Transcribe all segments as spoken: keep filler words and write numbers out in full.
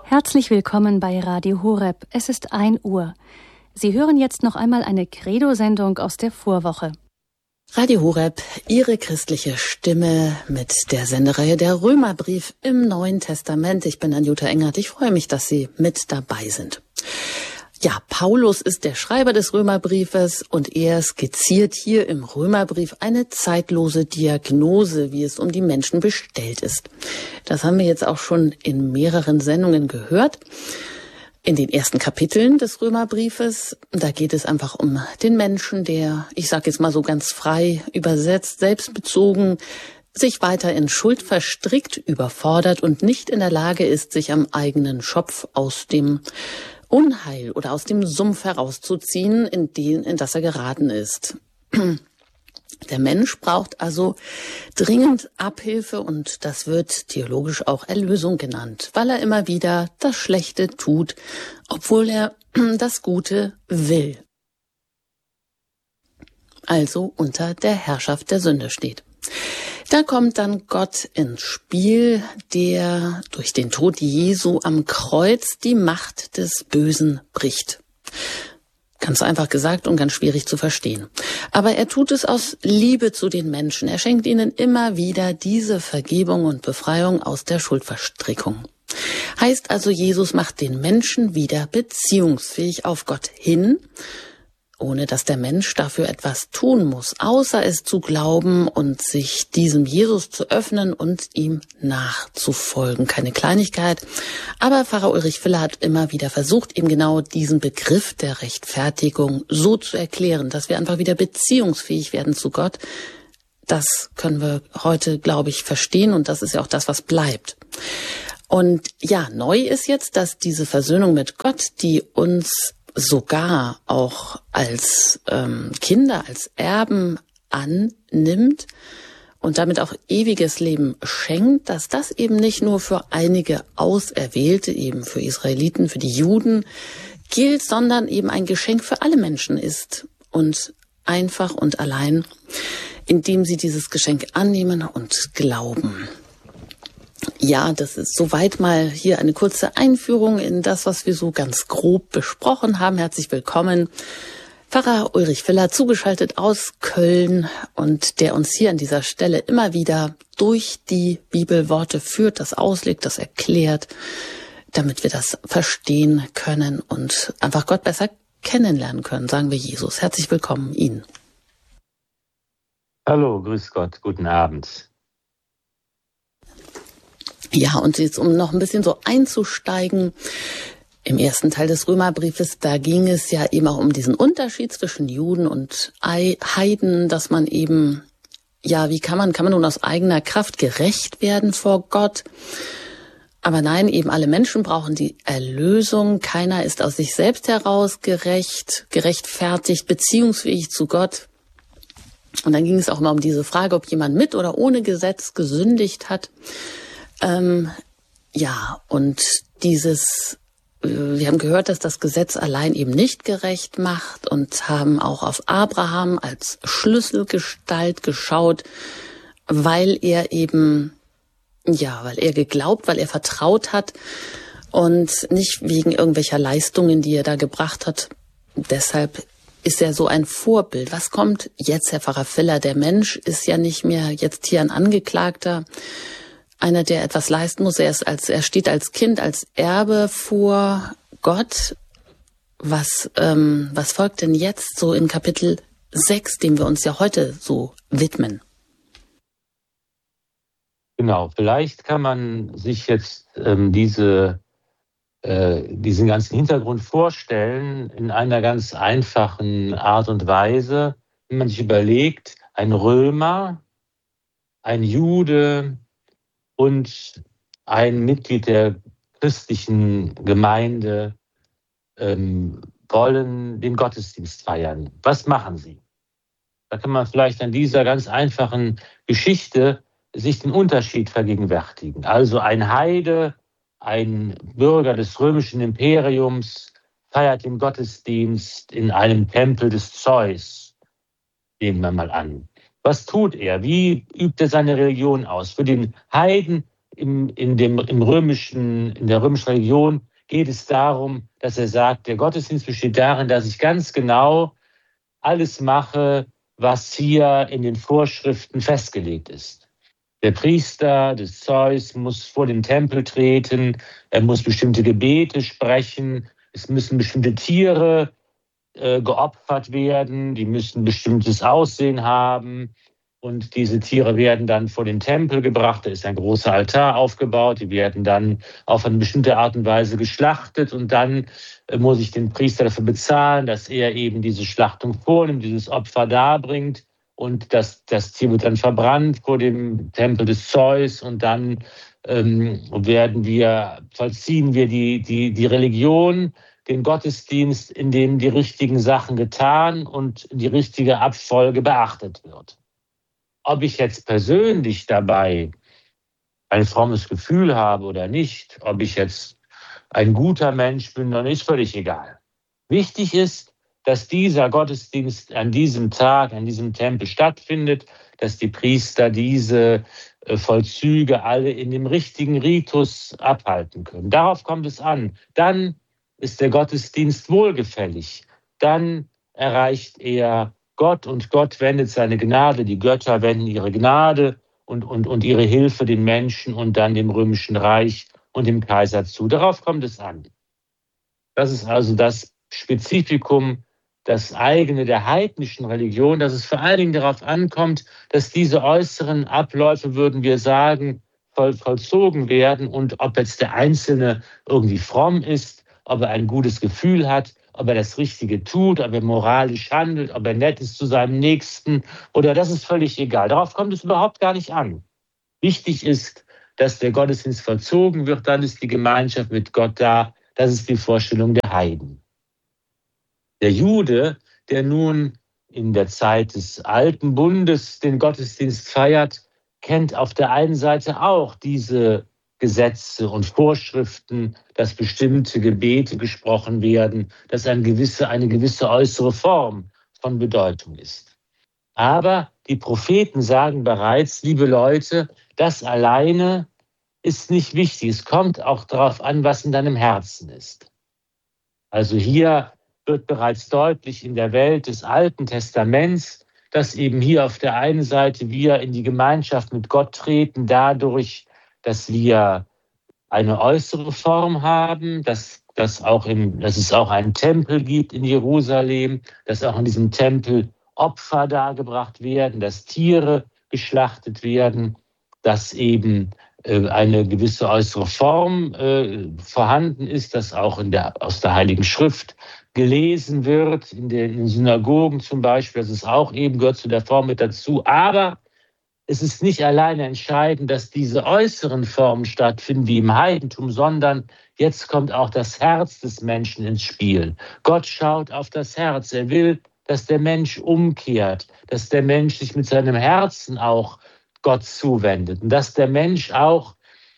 Herzlich willkommen bei Radio Horeb. Es ist ein Uhr. Sie hören jetzt noch einmal eine Credo-Sendung aus der Vorwoche. Radio Horeb, Ihre christliche Stimme mit der Sendereihe Der Römerbrief im Neuen Testament. Ich bin Anjuta Engert. Ich freue mich, dass Sie mit dabei sind. Ja, Paulus ist der Schreiber des Römerbriefes und er skizziert hier im Römerbrief eine zeitlose Diagnose, wie es um die Menschen bestellt ist. Das haben wir jetzt auch schon in mehreren Sendungen gehört. In den ersten Kapiteln des Römerbriefes, da geht es einfach um den Menschen, der, ich sage jetzt mal so ganz frei übersetzt, selbstbezogen, sich weiter in Schuld verstrickt, überfordert und nicht in der Lage ist, sich am eigenen Schopf aus dem Unheil oder aus dem Sumpf herauszuziehen, in den, in das er geraten ist. Der Mensch braucht also dringend Abhilfe und das wird theologisch auch Erlösung genannt, weil er immer wieder das Schlechte tut, obwohl er das Gute will. Also unter der Herrschaft der Sünde steht. Da kommt dann Gott ins Spiel, der durch den Tod Jesu am Kreuz die Macht des Bösen bricht. Ganz einfach gesagt und ganz schwierig zu verstehen. Aber er tut es aus Liebe zu den Menschen. Er schenkt ihnen immer wieder diese Vergebung und Befreiung aus der Schuldverstrickung. Heißt also, Jesus macht den Menschen wieder beziehungsfähig auf Gott hin, ohne dass der Mensch dafür etwas tun muss, außer es zu glauben und sich diesem Jesus zu öffnen und ihm nachzufolgen. Keine Kleinigkeit, aber Pfarrer Ulrich Filler hat immer wieder versucht, eben genau diesen Begriff der Rechtfertigung so zu erklären, dass wir einfach wieder beziehungsfähig werden zu Gott. Das können wir heute, glaube ich, verstehen und das ist ja auch das, was bleibt. Und ja, neu ist jetzt, dass diese Versöhnung mit Gott, die uns sogar auch als ähm, Kinder, als Erben annimmt und damit auch ewiges Leben schenkt, dass das eben nicht nur für einige Auserwählte, eben für Israeliten, für die Juden gilt, sondern eben ein Geschenk für alle Menschen ist und einfach und allein, indem sie dieses Geschenk annehmen und glauben. Ja, das ist soweit mal hier eine kurze Einführung in das, was wir so ganz grob besprochen haben. Herzlich willkommen, Pfarrer Ulrich Filler, zugeschaltet aus Köln und der uns hier an dieser Stelle immer wieder durch die Bibelworte führt, das auslegt, das erklärt, damit wir das verstehen können und einfach Gott besser kennenlernen können, sagen wir Jesus. Herzlich willkommen Ihnen. Hallo, grüß Gott, guten Abend. Ja, und jetzt, um noch ein bisschen so einzusteigen, im ersten Teil des Römerbriefes, da ging es ja eben auch um diesen Unterschied zwischen Juden und Heiden, dass man eben, ja, wie kann man, kann man nun aus eigener Kraft gerecht werden vor Gott? Aber nein, eben alle Menschen brauchen die Erlösung. Keiner ist aus sich selbst heraus gerecht, gerechtfertigt, beziehungsfähig zu Gott. Und dann ging es auch immer um diese Frage, ob jemand mit oder ohne Gesetz gesündigt hat. Ähm, ja, und dieses, äh, wir haben gehört, dass das Gesetz allein eben nicht gerecht macht und haben auch auf Abraham als Schlüsselgestalt geschaut, weil er eben, ja, weil er geglaubt, weil er vertraut hat und nicht wegen irgendwelcher Leistungen, die er da gebracht hat. Deshalb ist er so ein Vorbild. Was kommt jetzt, Herr Pfarrer Filler? Der Mensch ist ja nicht mehr jetzt hier ein Angeklagter, einer, der etwas leisten muss. Er ist als, er steht als Kind, als Erbe vor Gott. Was, ähm, was folgt denn jetzt so in Kapitel sechs, dem wir uns ja heute so widmen? Genau, vielleicht kann man sich jetzt ähm, diese, äh, diesen ganzen Hintergrund vorstellen in einer ganz einfachen Art und Weise, wenn man sich überlegt, ein Römer, ein Jude und ein Mitglied der christlichen Gemeinde ähm, wollen den Gottesdienst feiern. Was machen sie? Da kann man vielleicht an dieser ganz einfachen Geschichte sich den Unterschied vergegenwärtigen. Also ein Heide, ein Bürger des römischen Imperiums feiert den Gottesdienst in einem Tempel des Zeus. Nehmen wir mal an. Was tut er? Wie übt er seine Religion aus? Für den Heiden im, in, dem, im römischen, in der römischen Religion geht es darum, dass er sagt, der Gottesdienst besteht darin, dass ich ganz genau alles mache, was hier in den Vorschriften festgelegt ist. Der Priester des Zeus muss vor den Tempel treten, er muss bestimmte Gebete sprechen, es müssen bestimmte Tiere äh, geopfert werden, die müssen bestimmtes Aussehen haben. Und diese Tiere werden dann vor den Tempel gebracht. Da ist ein großer Altar aufgebaut. Die werden dann auf eine bestimmte Art und Weise geschlachtet. Und dann muss ich den Priester dafür bezahlen, dass er eben diese Schlachtung vornimmt, dieses Opfer darbringt. Und das, das Tier wird dann verbrannt vor dem Tempel des Zeus. Und dann ähm, werden wir, vollziehen wir die, die, die Religion, den Gottesdienst, in dem die richtigen Sachen getan und die richtige Abfolge beachtet wird. Ob ich jetzt persönlich dabei ein frommes Gefühl habe oder nicht, ob ich jetzt ein guter Mensch bin, dann ist völlig egal. Wichtig ist, dass dieser Gottesdienst an diesem Tag, an diesem Tempel stattfindet, dass die Priester diese Vollzüge alle in dem richtigen Ritus abhalten können. Darauf kommt es an. Dann ist der Gottesdienst wohlgefällig. Dann erreicht er Gott und Gott wendet seine Gnade, die Götter wenden ihre Gnade und, und, und ihre Hilfe den Menschen und dann dem Römischen Reich und dem Kaiser zu. Darauf kommt es an. Das ist also das Spezifikum, das eigene der heidnischen Religion, dass es vor allen Dingen darauf ankommt, dass diese äußeren Abläufe, würden wir sagen, voll, vollzogen werden und ob jetzt der Einzelne irgendwie fromm ist, ob er ein gutes Gefühl hat, ob er das Richtige tut, ob er moralisch handelt, ob er nett ist zu seinem Nächsten oder das ist völlig egal. Darauf kommt es überhaupt gar nicht an. Wichtig ist, dass der Gottesdienst vollzogen wird, dann ist die Gemeinschaft mit Gott da. Das ist die Vorstellung der Heiden. Der Jude, der nun in der Zeit des Alten Bundes den Gottesdienst feiert, kennt auf der einen Seite auch diese Gesetze und Vorschriften, dass bestimmte Gebete gesprochen werden, dass eine gewisse, eine gewisse äußere Form von Bedeutung ist. Aber die Propheten sagen bereits, liebe Leute, das alleine ist nicht wichtig. Es kommt auch darauf an, was in deinem Herzen ist. Also hier wird bereits deutlich in der Welt des Alten Testaments, dass eben hier auf der einen Seite wir in die Gemeinschaft mit Gott treten, dadurch, dass wir eine äußere Form haben, dass, dass, auch im, dass es auch einen Tempel gibt in Jerusalem, dass auch in diesem Tempel Opfer dargebracht werden, dass Tiere geschlachtet werden, dass eben äh, eine gewisse äußere Form äh, vorhanden ist, dass auch in der, aus der Heiligen Schrift gelesen wird, in den, in den Synagogen zum Beispiel, das ist auch eben, gehört zu der Form mit dazu, aber es ist nicht alleine entscheidend, dass diese äußeren Formen stattfinden wie im Heidentum, sondern jetzt kommt auch das Herz des Menschen ins Spiel. Gott schaut auf das Herz. Er will, dass der Mensch umkehrt, dass der Mensch sich mit seinem Herzen auch Gott zuwendet und dass der Mensch auch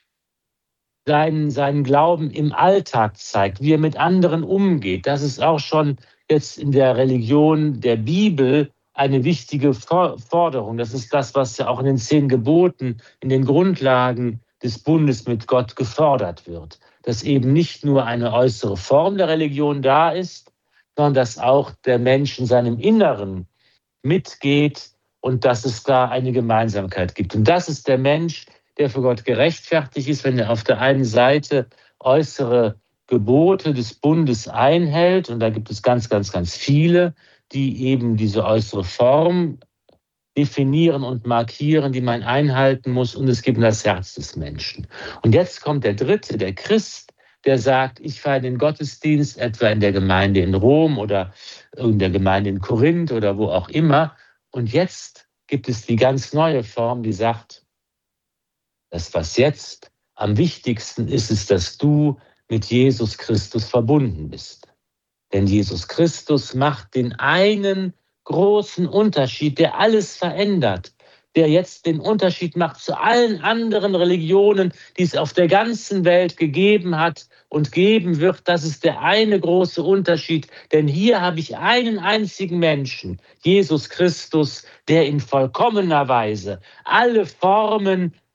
seinen, seinen Glauben im Alltag zeigt, wie er mit anderen umgeht. Das ist auch schon jetzt in der Religion der Bibel eine wichtige Forderung. Das ist das, was ja auch in den zehn Geboten, in den Grundlagen des Bundes mit Gott gefordert wird. Dass eben nicht nur eine äußere Form der Religion da ist, sondern dass auch der Mensch in seinem Inneren mitgeht und dass es da eine Gemeinsamkeit gibt. Und das ist der Mensch, der für Gott gerechtfertigt ist, wenn er auf der einen Seite äußere Gebote des Bundes einhält, und da gibt es ganz, ganz, ganz viele, die eben diese äußere Form definieren und markieren, die man einhalten muss. Und es gibt das Herz des Menschen. Und jetzt kommt der Dritte, der Christ, der sagt, ich feiere den Gottesdienst etwa in der Gemeinde in Rom oder in der Gemeinde in Korinth oder wo auch immer. Und jetzt gibt es die ganz neue Form, die sagt, das, was jetzt am wichtigsten ist, ist, dass du mit Jesus Christus verbunden bist. Denn Jesus Christus macht den einen großen Unterschied, der alles verändert, der jetzt den Unterschied macht zu allen anderen Religionen, die es auf der ganzen Welt gegeben hat und geben wird. Das ist der eine große Unterschied, denn hier habe ich einen einzigen Menschen, Jesus Christus, der in vollkommener Weise alle Formen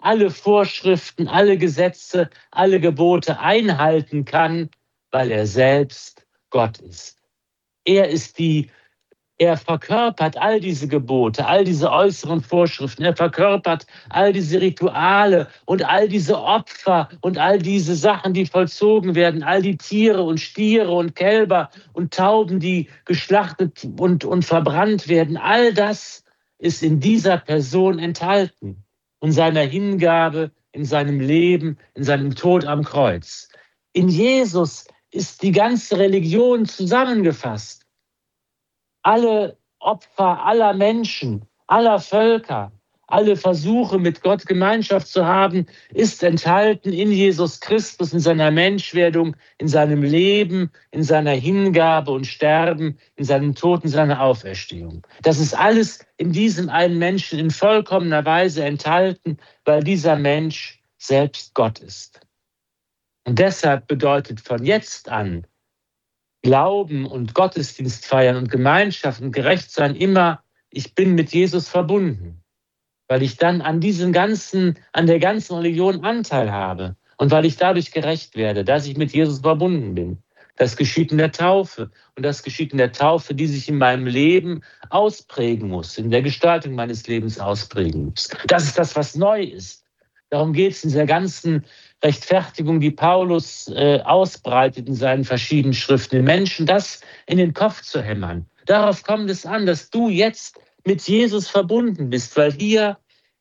alle Vorschriften, alle Gesetze, alle Gebote einhalten kann, weil er selbst Gott ist. Er ist die, er verkörpert all diese Gebote, all diese äußeren Vorschriften, er verkörpert all diese Rituale und all diese Opfer und all diese Sachen, die vollzogen werden, all die Tiere und Stiere und Kälber und Tauben, die geschlachtet und, und verbrannt werden. All das ist in dieser Person enthalten, in seiner Hingabe, in seinem Leben, in seinem Tod am Kreuz. In Jesus ist die ganze Religion zusammengefasst. Alle Opfer aller Menschen, aller Völker, alle Versuche, mit Gott Gemeinschaft zu haben, ist enthalten in Jesus Christus, in seiner Menschwerdung, in seinem Leben, in seiner Hingabe und Sterben, in seinem Tod und seiner Auferstehung. Das ist alles in diesem einen Menschen in vollkommener Weise enthalten, weil dieser Mensch selbst Gott ist. Und deshalb bedeutet von jetzt an Glauben und Gottesdienst feiern und Gemeinschaft und gerecht sein immer, ich bin mit Jesus verbunden, weil ich dann an diesem ganzen, an der ganzen Religion Anteil habe und weil ich dadurch gerecht werde, dass ich mit Jesus verbunden bin. Das geschieht in der Taufe und das geschieht in der Taufe, die sich in meinem Leben ausprägen muss, in der Gestaltung meines Lebens ausprägen muss. Das ist das, was neu ist. Darum geht es in dieser ganzen Rechtfertigung, die Paulus äh, ausbreitet in seinen verschiedenen Schriften, den Menschen das in den Kopf zu hämmern. Darauf kommt es an, dass du jetzt mit Jesus verbunden bist, weil hier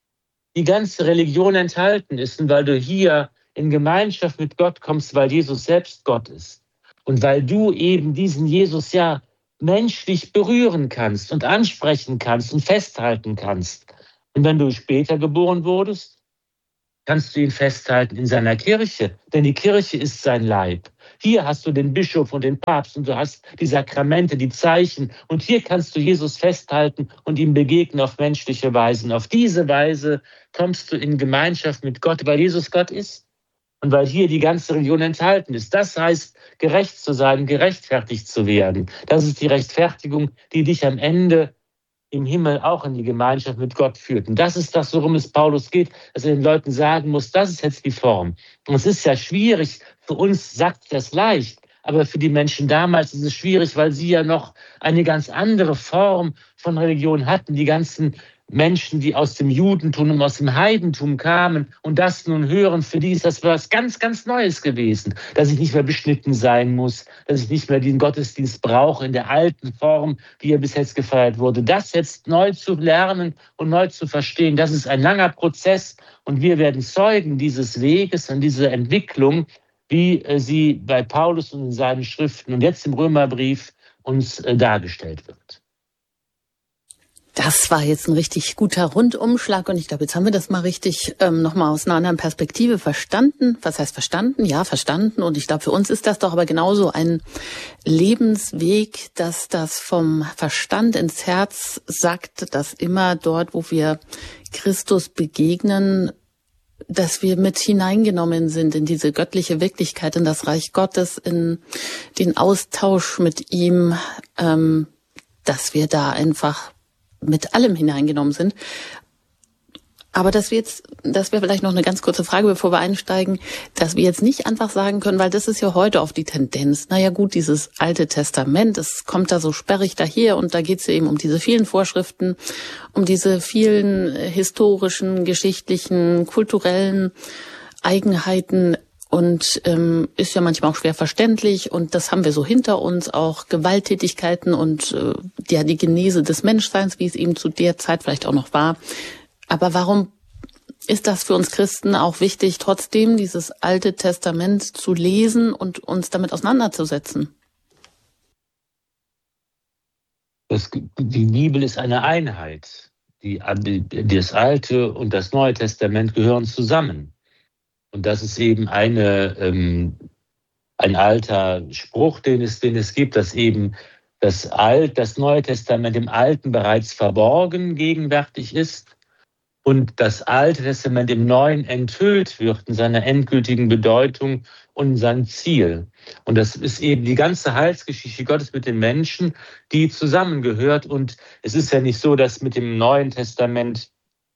die ganze Religion enthalten ist und weil du hier in Gemeinschaft mit Gott kommst, weil Jesus selbst Gott ist. Und weil du eben diesen Jesus ja menschlich berühren kannst und ansprechen kannst und festhalten kannst. Und wenn du später geboren wurdest, kannst du ihn festhalten in seiner Kirche, denn die Kirche ist sein Leib. Hier hast du den Bischof und den Papst und du hast die Sakramente, die Zeichen und hier kannst du Jesus festhalten und ihm begegnen auf menschliche Weise. Und auf diese Weise kommst du in Gemeinschaft mit Gott, weil Jesus Gott ist und weil hier die ganze Religion enthalten ist. Das heißt, gerecht zu sein, gerechtfertigt zu werden. Das ist die Rechtfertigung, die dich am Ende im Himmel auch in die Gemeinschaft mit Gott führt. Und das ist das, worum es Paulus geht, dass er den Leuten sagen muss, das ist jetzt die Form. Und es ist ja schwierig, für uns sagt das leicht, aber für die Menschen damals ist es schwierig, weil sie ja noch eine ganz andere Form von Religion hatten. Die ganzen Menschen, die aus dem Judentum und aus dem Heidentum kamen und das nun hören, für die ist das was ganz, ganz Neues gewesen. Dass ich nicht mehr beschnitten sein muss, dass ich nicht mehr den Gottesdienst brauche in der alten Form, wie er bis jetzt gefeiert wurde. Das jetzt neu zu lernen und neu zu verstehen, das ist ein langer Prozess und wir werden Zeugen dieses Weges und dieser Entwicklung, wie sie bei Paulus und in seinen Schriften und jetzt im Römerbrief uns dargestellt wird. Das war jetzt ein richtig guter Rundumschlag und ich glaube, jetzt haben wir das mal richtig ähm, nochmal aus einer anderen Perspektive verstanden. Was heißt verstanden? Ja, verstanden. Und ich glaube, für uns ist das doch aber genauso ein Lebensweg, dass das vom Verstand ins Herz sackt, dass immer dort, wo wir Christus begegnen, dass wir mit hineingenommen sind in diese göttliche Wirklichkeit, in das Reich Gottes, in den Austausch mit ihm, ähm, dass wir da einfach mit allem hineingenommen sind. Aber dass wir jetzt, das wäre vielleicht noch eine ganz kurze Frage, bevor wir einsteigen, dass wir jetzt nicht einfach sagen können, weil das ist ja heute oft die Tendenz, naja gut, dieses Alte Testament, es kommt da so sperrig daher und da geht es ja eben um diese vielen Vorschriften, um diese vielen historischen, geschichtlichen, kulturellen Eigenheiten und ähm, ist ja manchmal auch schwer verständlich und das haben wir so hinter uns, auch Gewalttätigkeiten und äh, ja die Genese des Menschseins, wie es eben zu der Zeit vielleicht auch noch war. Aber warum ist das für uns Christen auch wichtig, trotzdem dieses Alte Testament zu lesen und uns damit auseinanderzusetzen? Das, die Bibel ist eine Einheit. Die, das Alte und das Neue Testament gehören zusammen. Und das ist eben eine, ähm, ein alter Spruch, den es, den es gibt, dass eben das, Alt, das Neue Testament im Alten bereits verborgen gegenwärtig ist und das Alte Testament im Neuen enthüllt wird in seiner endgültigen Bedeutung und in seinem Ziel. Und das ist eben die ganze Heilsgeschichte Gottes mit den Menschen, die zusammengehört. Und es ist ja nicht so, dass mit dem Neuen Testament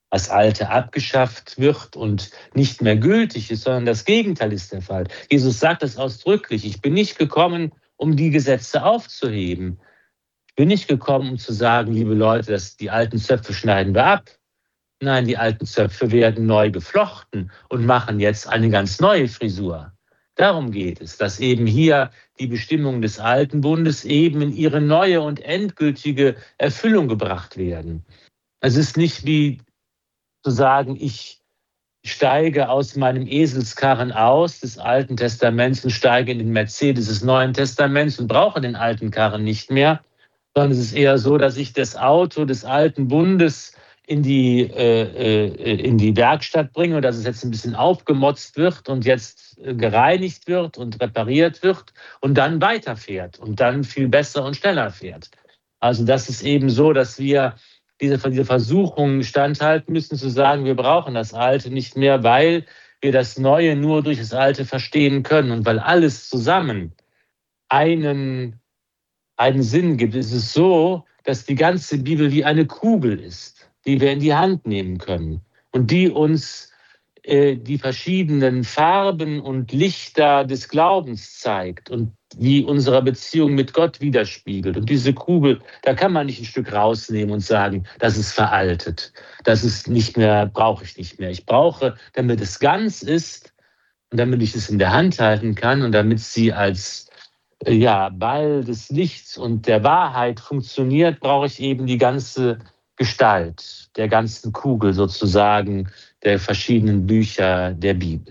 das Alte abgeschafft wird und nicht mehr gültig ist, sondern das Gegenteil ist der Fall. Jesus sagt das ausdrücklich. Ich bin nicht gekommen, um die Gesetze aufzuheben. Ich bin nicht gekommen, um zu sagen, liebe Leute, dass die alten Zöpfe schneiden wir ab. Nein, die alten Zöpfe werden neu geflochten und machen jetzt eine ganz neue Frisur. Darum geht es, dass eben hier die Bestimmungen des alten Bundes eben in ihre neue und endgültige Erfüllung gebracht werden. Es ist nicht wie zu sagen, ich steige aus meinem Eselskarren aus des Alten Testaments und steige in den Mercedes des Neuen Testaments und brauche den alten Karren nicht mehr, sondern es ist eher so, dass ich das Auto des alten Bundes in die, äh, in die Werkstatt bringe und dass es jetzt ein bisschen aufgemotzt wird und jetzt gereinigt wird und repariert wird und dann weiterfährt und dann viel besser und schneller fährt. Also das ist eben so, dass wir diese, diese Versuchung standhalten müssen, zu sagen, wir brauchen das Alte nicht mehr, weil wir das Neue nur durch das Alte verstehen können und weil alles zusammen einen, einen Sinn gibt. Es ist so, dass die ganze Bibel wie eine Kugel ist, die wir in die Hand nehmen können und die uns äh, die verschiedenen Farben und Lichter des Glaubens zeigt und wie unsere Beziehung mit Gott widerspiegelt. Und diese Kugel, da kann man nicht ein Stück rausnehmen und sagen, das ist veraltet, das ist nicht mehr, brauche ich nicht mehr. Ich brauche, damit es ganz ist und damit ich es in der Hand halten kann und damit sie als äh, ja, Ball des Lichts und der Wahrheit funktioniert, brauche ich eben die ganze Gestalt der ganzen Kugel sozusagen, der verschiedenen Bücher der Bibel.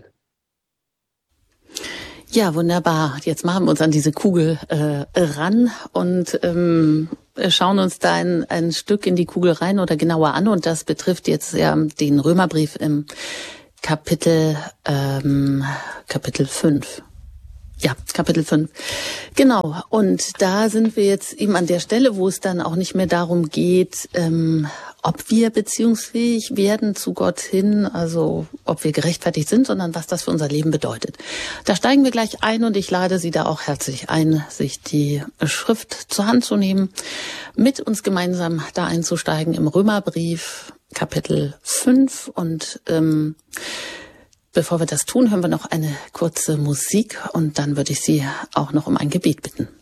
Ja, wunderbar. Jetzt machen wir uns an diese Kugel äh, ran und ähm, schauen uns da ein, ein Stück in die Kugel rein oder genauer an. Und das betrifft jetzt ja den Römerbrief im Kapitel ähm, Kapitel fünf. Ja, Kapitel fünf. Genau. Und da sind wir jetzt eben an der Stelle, wo es dann auch nicht mehr darum geht, ähm, ob wir beziehungsfähig werden zu Gott hin, also ob wir gerechtfertigt sind, sondern was das für unser Leben bedeutet. Da steigen wir gleich ein und ich lade Sie da auch herzlich ein, sich die Schrift zur Hand zu nehmen, mit uns gemeinsam da einzusteigen im Römerbrief, Kapitel fünf. Und ähm, bevor wir das tun, hören wir noch eine kurze Musik und dann würde ich Sie auch noch um ein Gebet bitten.